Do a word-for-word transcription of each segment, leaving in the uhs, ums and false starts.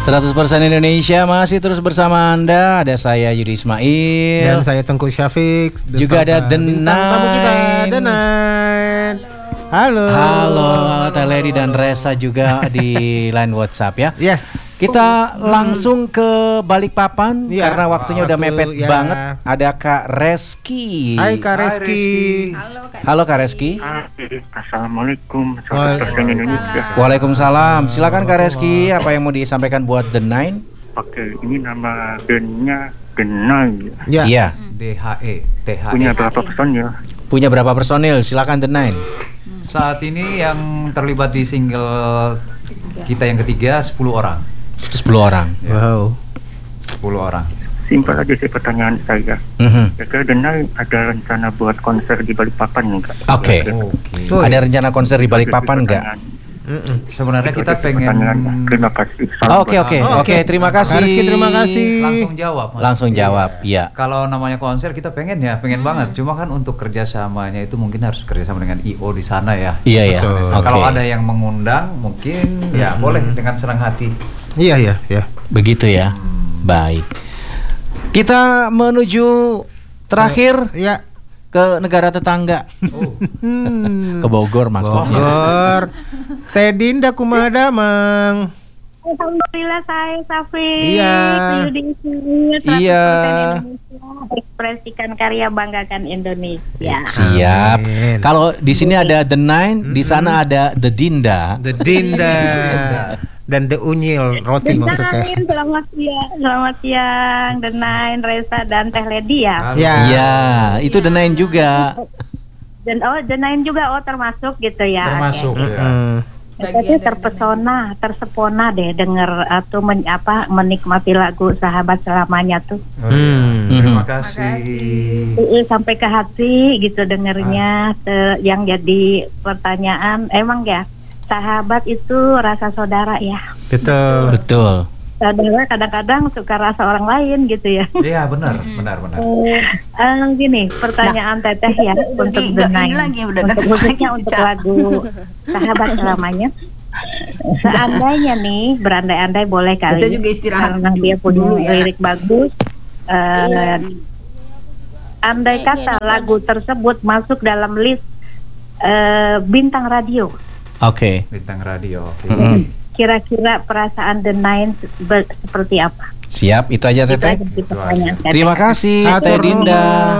seratus persen Indonesia masih terus bersama Anda. Ada saya Yudi Ismail dan saya Tengku Syafiq. Juga ada The Nine. Tamu kita The Nine. Halo. Halo Teledi dan Resa juga di line WhatsApp ya. Yes. Kita langsung ke Balikpapan ya, karena waktunya udah mepet ya. banget. Ada Kak Reski. Hai Kak Reski. Halo Kak, Halo Kak Reski. Assalamualaikum. Waalaikumsalam. Waalaikumsalam. Silakan Kak Reski, apa yang mau disampaikan buat The Nine? Oke, ini nama bandnya The Nine. Ya. Iya. D H E. D H E. Punya berapa personil? Punya berapa personil? Silakan The Nine. Saat ini yang terlibat di single kita yang ketiga sepuluh orang. sepuluh orang. Ya. Wow. sepuluh orang. Simpel aja sih pertanyaan saya. Mm-hmm. Kira-kira The Nine ada rencana buat konser di Balikpapan enggak? Oke. Okay. Okay. Ada rencana konser di Balikpapan enggak? Sebenarnya kita pengen. Terima kasih. Oke oke oke terima kasih. Rizky, terima kasih. Langsung jawab. Mas. Langsung jawab. Iya. Kalau namanya konser kita pengen ya, pengen hmm. banget. Cuma kan untuk kerjasamanya itu mungkin harus kerjasama dengan I O di sana ya. Iya ya. Okay. Kalau ada yang mengundang, mungkin hmm. ya boleh dengan senang hati. Iya ya ya. Begitu ya. Hmm. Baik. Kita menuju terakhir. Iya. Ke negara tetangga. Oh. Ke Bogor maksudnya. Bogor. Teh Dinda kumaha mang. Alhamdulillah saya Safi. Iya. Iya. Ekspresikan karya, banggakan Indonesia. Siap. Kalau di sini ada The Nine, di sana ada The Dinda. The Dinda. Dan The Unyil roti The maksudnya. Nine, selamat siang, selamat siang The Nine, Resa dan Teh Ledi ya. Iya, ya, itu The Nine juga. Dan oh The Nine juga oh termasuk gitu ya. Termasuk okay. ya. Mm. Tapi terpesona, tersepona deh denger atau men, apa menikmati lagu Sahabat Selamanya tuh. Oh, hmm. iya. Terima kasih. Uh, sampai ke hati gitu dengernya. Ah. Te, yang jadi pertanyaan emang ya. Sahabat itu rasa saudara ya. Betul. Betul. Saudara kadang-kadang suka rasa orang lain gitu ya. Iya benar, benar, benar. Uh, gini, pertanyaan nah, Teteh ya untuk The Nine. Untuk khususnya untuk lagu Sahabat Selamanya. Seandainya nih, berandai-andai boleh kali. Kita juga istirahat karena dia punya dulu ya. lirik bagus. Uh, iya. Andai kata lagu tersebut masuk dalam list uh, bintang radio. Oke. Okay. Bintang radio. Okay. Mm-hmm. Kira-kira perasaan The Nine ber- seperti apa? Siap, itu aja Teteh. Itu Terima kasih Teh Dinda.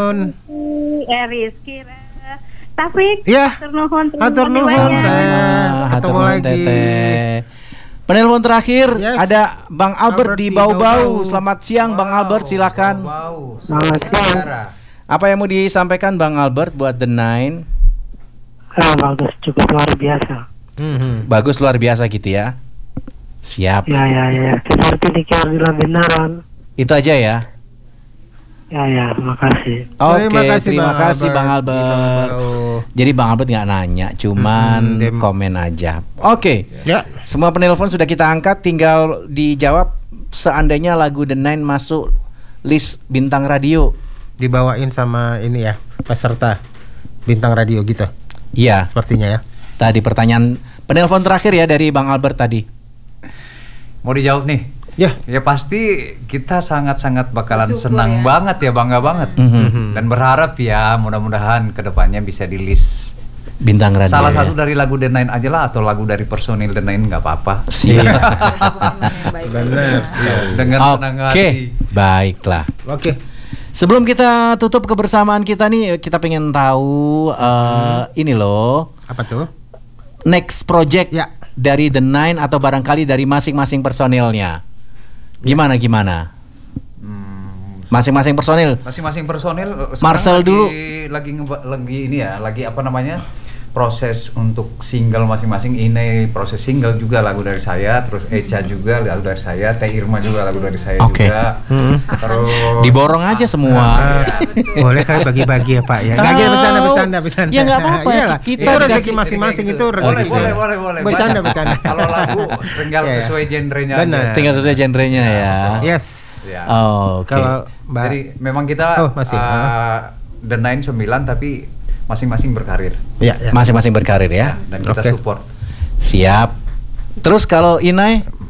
Eris Kira. Taufik. Iya. Hatur nuhun. Ketemu lagi. Penelpon terakhir yes. ada Bang Albert, Albert di Bau-Bau. Selamat siang wow. Bang Albert, silakan. Wow. Selamat siang. Apa yang mau disampaikan Bang Albert buat The Nine? Ah, bagus, cukup luar biasa. Mm-hmm. Bagus luar biasa gitu ya. Siap. Ya ya ya. Seperti dikira benaran. Itu aja ya. Ya ya, terima kasih. Oke, terima kasih, terima Bang, kasih Albert. Bang Albert. Jadi Bang Albert nggak nanya, cuman hmm, komen aja. Oke. Ya. Semua penelpon sudah kita angkat, tinggal dijawab seandainya lagu The Nine masuk list bintang radio. Dibawain sama ini ya, peserta bintang radio gitu. Iya, sepertinya ya. Tadi pertanyaan penelpon terakhir ya dari Bang Albert tadi. Mau dijawab nih? Ya. Ya pasti kita sangat-sangat bakalan Syukur senang ya. banget ya, bangga banget. Mm-hmm. Dan berharap ya mudah-mudahan kedepannya bisa di list bintang radio. Salah ya. satu dari lagu The Nine aja lah, atau lagu dari personil The Nine nggak apa-apa. Siap. Benar. Dengan okay. senang hati. Baiklah. Oke. Okay. Sebelum kita tutup kebersamaan kita nih, kita pengen tahu uh, hmm. ini loh. Apa tuh? Next project ya. Dari The Nine atau barangkali dari masing-masing personilnya. Gimana gimana? Hmm. Masing-masing personil. Masing-masing personil. Marcel lagi, dulu. Lagi lagi ini ya, lagi apa namanya? Proses untuk single masing-masing. Ini proses single juga lagu dari saya, terus Echa juga lagu dari saya, Teh Irma juga lagu dari saya okay. juga. Hmm. Terus diborong aja semua. Nah, ya, boleh kan bagi-bagi ya Pak ya. Enggak gitu bercanda bercanda bercanda. Ya enggak apa-apa. Iyalah, kita itu rezeki masing-masing itu rezeki. Boleh, boleh, boleh, boleh. Bercanda bercanda. Kalau lagu tinggal sesuai genrenya aja. Tinggal sesuai genrenya ya. Yes. Ya. Oh, oke. Okay. Jadi memang kita oh, masih, uh, The Nine sembilan tapi masing-masing berkarir. Ya, ya. Masing-masing berkarir ya. Dan kita okay. support. Siap. Terus kalau Inai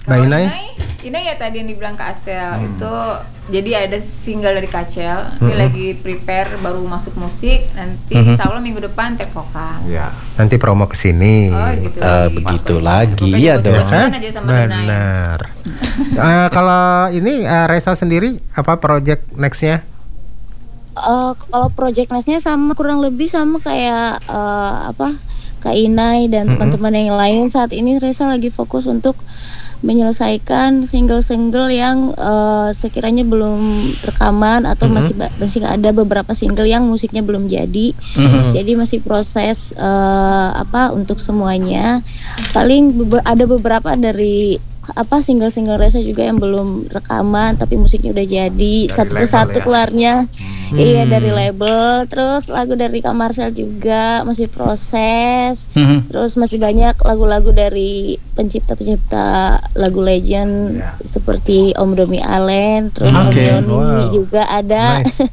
Mbak Inai? Ini ya tadi yang dibilang Kak Acel hmm. itu, jadi ada single dari Kak Acel, hmm. ini lagi prepare baru masuk musik, nanti hmm. insya Allah minggu depan take vokal. Ya. Nanti promo kesini. Oh gitu. Uh, begitu lagi ya dong. Benar. uh, kalau ini uh, Reza sendiri apa project nextnya? Uh, kalau project nextnya sama kurang lebih sama kayak uh, apa Kak Inai dan mm-hmm. teman-teman yang lain. Saat ini Reza lagi fokus untuk menyelesaikan single-single yang uh, sekiranya belum rekaman atau mm-hmm. masih masih ada beberapa single yang musiknya belum jadi. Mm-hmm. Jadi masih proses uh, apa untuk semuanya. Paling be- ada beberapa dari apa single-single Reza juga yang belum rekaman tapi musiknya udah jadi dari satu persatu ya? Keluarnya hmm. iya dari label, terus lagu dari Kak Marcel juga masih proses, hmm. terus masih banyak lagu-lagu dari pencipta-pencipta lagu legend yeah. seperti Om Domi Allen, terus okay. Om Doni wow. juga ada. Nice.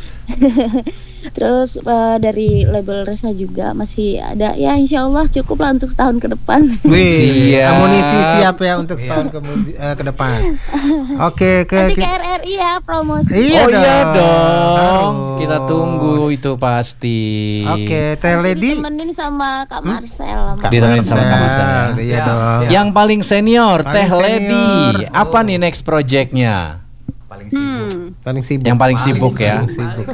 Terus uh, dari label Reza juga masih ada, ya insya Allah cukup lah untuk setahun ke depan. Wih, siap. Amunisi siap ya untuk setahun ke, uh, ke depan. Oke, ke, nanti ke R R I ya promosi. Iya oh dong. iya dong, kita tunggu itu pasti. Oke, Teh Lady ditemenin sama Kak Marcel. Hmm? Ditemenin sama Kak Marcel. Iya dong. Yang paling senior, paling Teh Lady. Apa oh. nih next projectnya? Paling sibuk. Hmm. Paling sibuk. Yang paling sibuk paling ya. Sibuk.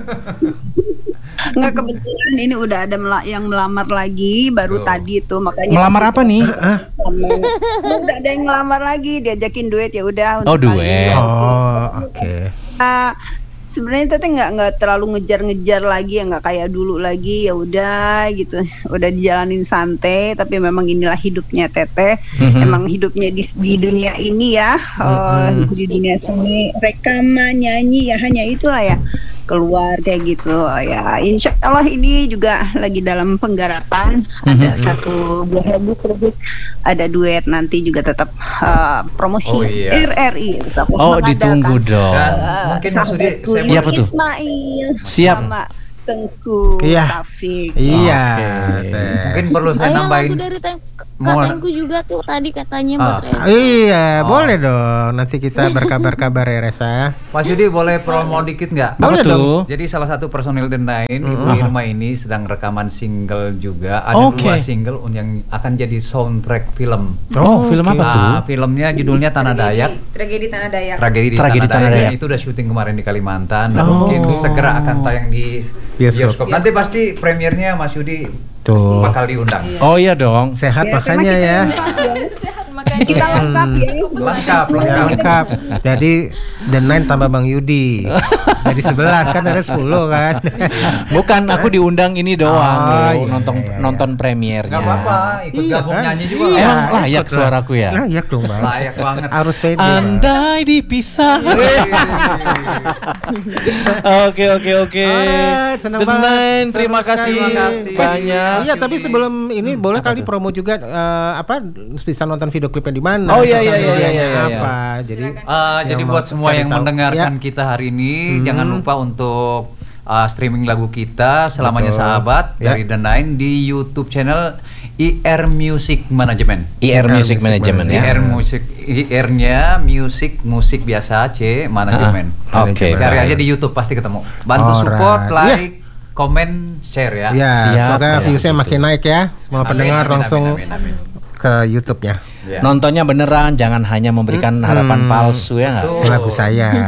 Nggak, kebetulan ini udah ada mel- yang melamar lagi baru oh. tadi tuh, makanya. Melamar apa nih? Udah ada yang melamar lagi, diajakin duet ya udah. Oh duet. Oh oke. Okay. Uh, Sebenarnya teteh nggak nggak terlalu ngejar-ngejar lagi ya, nggak kayak dulu lagi, ya udah gitu, udah dijalanin santai. Tapi memang inilah hidupnya teteh, mm-hmm. emang hidupnya di, di dunia ini ya, mm-hmm. oh, di dunia seni rekaman nyanyi ya hanya itulah ya, keluar kayak gitu ya. Insya Allah ini juga lagi dalam penggarapan, mm-hmm. ada satu buah lagu terus ada duet nanti juga tetap uh, promosi oh, iya. R R I tetap oh ditunggu dong. Dan uh, mungkin maksudnya iya betul. Ismail siap sama Tengku iya. Taufik. Iya. Okay. Mungkin perlu saya nambahin. Lagu dari Teng- Katengku juga tuh tadi katanya oh. buat Reza. Iya, oh. boleh dong. Nanti kita berkabar-kabar ya Reza. Mas Yudi boleh promo dikit nggak? Boleh dong. Jadi salah satu personil The Nine, mm-hmm. Ibu Irma ini sedang rekaman single juga. Ada okay. dua single yang akan jadi soundtrack film. Oh, oh film okay. apa tuh? Nah, filmnya judulnya Tanah Dayak. Tragedi Tanah Dayak. Tragedi di Tragedi Tanah, Tanah Dayak. Dayak. Itu udah syuting kemarin di Kalimantan dan oh. mungkin segera akan tayang di bioskop. bioskop. Nanti pasti premiernya Mas Yudi tuh bakal diundang. Oh iya dong. Sehat ya, makanya ya. Sehat makanya. Kita lengkap ya. Lengkap, lengkap. lengkap. Jadi The Nine tambah Bang Yudi. Jadi sebelas kan ada sepuluh kan. Bukan, aku diundang ini doang. Oh, iya, nonton iya, iya. nonton premiernya. Gak apa-apa, ikut iya, gabung kan? nyanyi juga. Iya, emang layak suaraku ya? Layak dong Bang. Layak banget. Harus pede. Andai dipisah. Oke oke oke. Senang The Nine, terima kasih, terima kasih banyak. Iya, tapi sebelum ini boleh apa kali tuh? Promo juga uh, apa bisa nonton video klipnya di mana? Oh iya iya iya iya iya. Apa? Jadi uh, jadi buat semua yang tahu. mendengarkan ya. kita hari ini hmm. jangan lupa untuk uh, streaming lagu kita Selamanya Betul. Sahabat ya. dari The Nine di YouTube channel I R Music Management. I R Music Management ya. I R Music, I R-nya Music musik biasa C Management. Ah, Oke. Okay. Cari aja di YouTube pasti ketemu. Bantu Alright. support, like, yeah. komen, share ya. Ya, Siap, semoga ya, viewsnya makin naik ya. Semua amin, pendengar amin, langsung amin, amin, amin. ke YouTube-nya. Yeah. Nontonnya beneran, jangan hanya memberikan hmm. harapan palsu ya nggak? Itu lagu saya.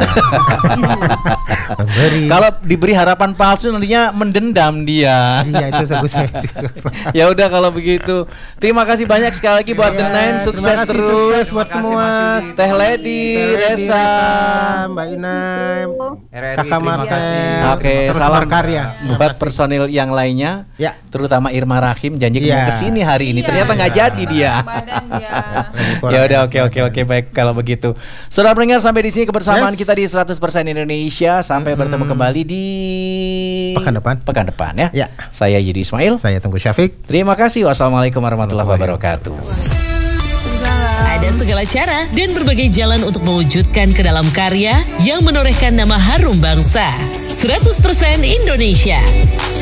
Kalau diberi harapan palsu nantinya mendendam dia. Iya itu lagu saya juga. Ya udah kalau begitu, terima kasih banyak sekali lagi buat yeah, The Nine, sukses terus sukses buat semua. Teh Lady, Reza, Mbak Inai, Kakak Marcel. Oke, salam karya buat personil yang lainnya, ya. terutama Irma Rahim janji ya. mau kesini hari ini, ya. ternyata nggak ya. jadi dia. Ya udah oke oke oke baik kalau begitu. Saudara pendengar, sampai di sini kebersamaan yes. kita di seratus persen Indonesia. Sampai hmm. bertemu kembali di pekan depan. Pekan depan ya. ya. Saya Yudi Ismail. Saya Tengku Syafiq. Terima kasih. Wassalamualaikum warahmatullahi wabarakatuh. Ada segala cara dan berbagai jalan untuk mewujudkan ke dalam karya yang menorehkan nama harum bangsa. seratus persen Indonesia.